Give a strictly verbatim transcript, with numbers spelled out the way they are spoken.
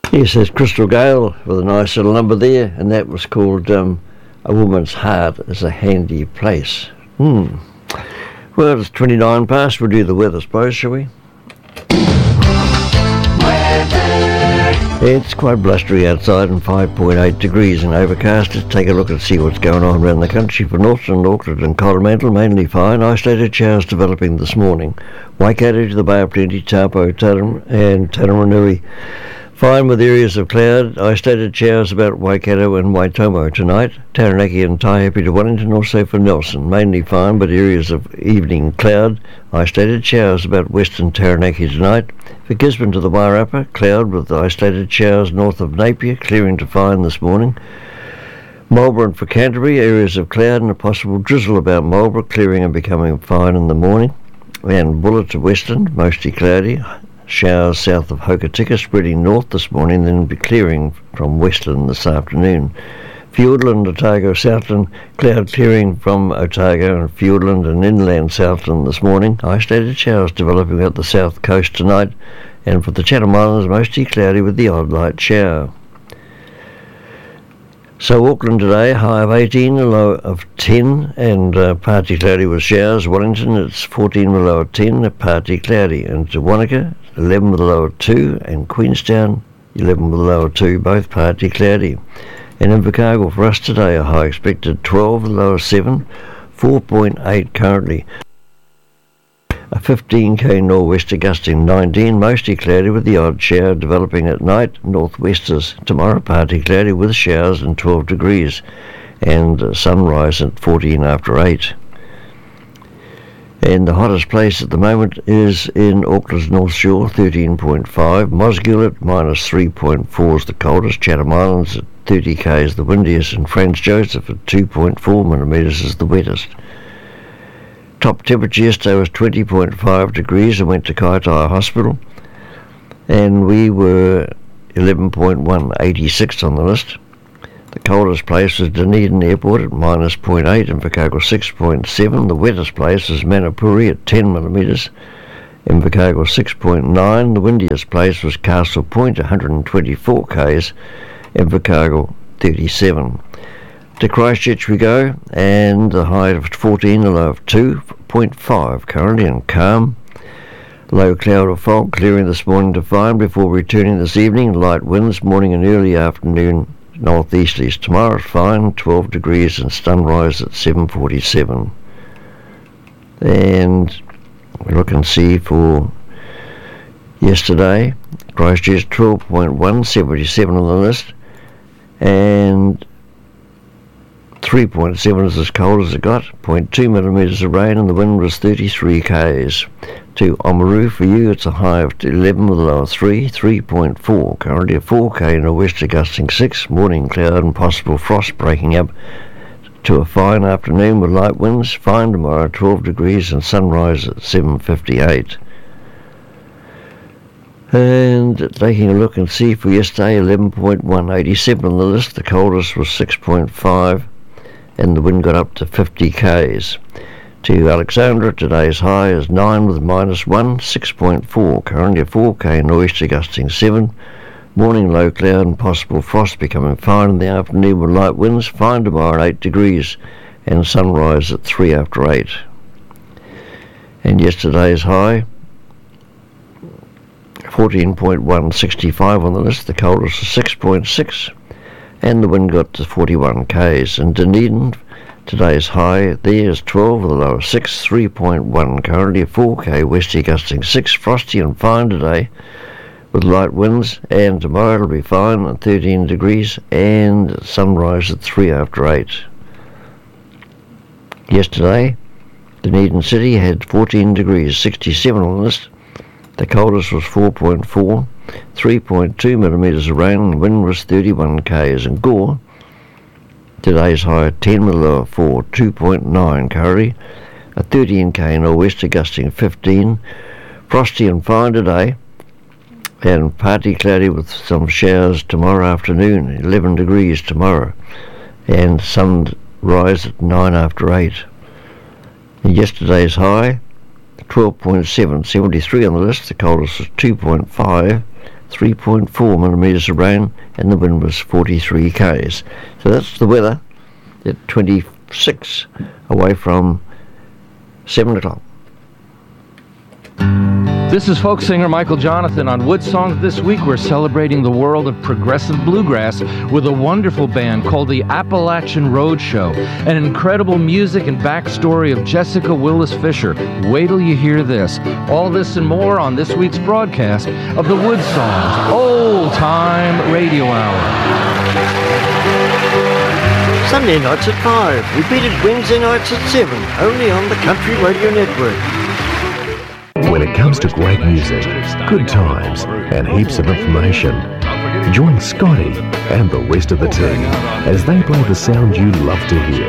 Yes, there's Crystal Gale with a nice little number there, and that was called um, A Woman's Heart is a Handy Place. Hmm. Well, it's twenty-nine past. We'll do the weather, suppose, shall we? It's quite blustery outside and five point eight degrees and overcast. Let's take a look and see what's going on around the country. For Northern, Auckland and Coromandel, mainly fine. Isolated showers developing this morning. Waikato to the Bay of Plenty, Taupo, Taram and Taramanui. Fine with areas of cloud. Isolated showers about Waikato and Waitomo tonight. Taranaki and Taihape to Wellington, also for Nelson. Mainly fine, but areas of evening cloud. Isolated showers about western Taranaki tonight. For Gisborne to the Wairarapa, cloud with isolated showers north of Napier, clearing to fine this morning. Marlborough for Canterbury, areas of cloud and a possible drizzle about Marlborough, clearing and becoming fine in the morning. And Buller to western, mostly cloudy. Showers south of Hokitika, spreading north this morning, then be clearing from western this afternoon. Fiordland, Otago, Southland, cloud clearing from Otago and Fiordland and inland Southland this morning. Isolated showers developing at the south coast tonight, and for the Chatham Islands, mostly cloudy with the odd light shower. So Auckland today, high of eighteen, a low of ten, and uh, partly cloudy with showers. Wellington, it's fourteen with a low of ten, partly cloudy. And to Wanaka, eleven with a low of two, and Queenstown, eleven with a low of two, both partly cloudy. And in Invercargill for us today, a high expected twelve with a low of seven, four point eight currently. A fifteen k nor'wester gusting nineteen, mostly cloudy with the odd shower developing at night. Northwesters tomorrow, partly cloudy with showers and twelve degrees, and uh, sunrise at fourteen after eight. And the hottest place at the moment is in Auckland's North Shore, thirteen point five. Mosgiel at minus three point four is the coldest. Chatham Islands at thirty k is the windiest, and Franz Joseph at two point four millimetres is the wettest. Top temperature yesterday was twenty point five degrees. I went to Kaitaia Hospital, and we were eleven point one, eighty-six on the list. The coldest place was Dunedin Airport at minus zero point eight, and Invercargill six point seven. The wettest place was Manapuri at ten millimetres, Invercargill six point nine. The windiest place was Castle Point, one hundred twenty-four k's, Invercargill thirty-seven. To Christchurch we go, and the high of fourteen, a low of two point five currently, and calm. Low cloud or fog clearing this morning to fine before returning this evening. Light winds morning and early afternoon northeasterlies. Tomorrow's fine, twelve degrees, and sunrise at seven forty-seven. And we look and see for yesterday. Christchurch twelve point one, seventy-seven on the list, and three point seven is as cold as it got, zero point two millimetres of rain, and the wind was thirty-three k's. To Oamaru for you, it's a high of eleven with a low of three, three point four. Currently a four k nor'wester gusting six, morning cloud and possible frost breaking up to a fine afternoon with light winds. Fine tomorrow, twelve degrees, and sunrise at seven fifty-eight. And taking a look and see for yesterday, eleven point one, eighty-seven on the list. The coldest was six point five, and the wind got up to fifty k's. To Alexandra, today's high is nine with minus one, six point four. Currently a four k nor'easter gusting seven. Morning low cloud and possible frost becoming fine in the afternoon with light winds. Fine tomorrow at eight degrees, and sunrise at three after eight. And yesterday's high, fourteen point one, sixty-five on the list. The coldest is six point six, and the wind got to forty-one k's. And Dunedin, today's high there is twelve with a low of six, three point one. Currently a four k westerly gusting six, frosty and fine today with light winds, and tomorrow it'll be fine at thirteen degrees, and sunrise at three after eight. Yesterday, Dunedin City had fourteen degrees, sixty-seven on the list. The coldest was four point four, three point two millimetres of rain, and the wind was thirty-one k's. And Gore, today's high at ten with a low of four, two point nine currently, a thirteen k nor'wester gusting fifteen, frosty and fine today, and partly cloudy with some showers tomorrow afternoon, eleven degrees tomorrow, and sunrise at nine after eight. And yesterday's high, twelve point seven, seventy-three on the list. The coldest was two point five, three point four millimetres of rain, and the wind was forty-three k's. So that's the weather at twenty-six away from seven o'clock. This is folk singer Michael Jonathan. On Wood Songs this week, we're celebrating the world of progressive bluegrass with a wonderful band called the Appalachian Roadshow. An incredible music and backstory of Jessica Willis Fisher. Wait till you hear this. All this and more on this week's broadcast of the Wood Songs Old Time Radio Hour. Sunday nights at five, repeated Wednesday nights at seven, only on the Country Radio Network. When it comes to great music, good times, and heaps of information, join Scotty and the rest of the team as they play the sound you love to hear.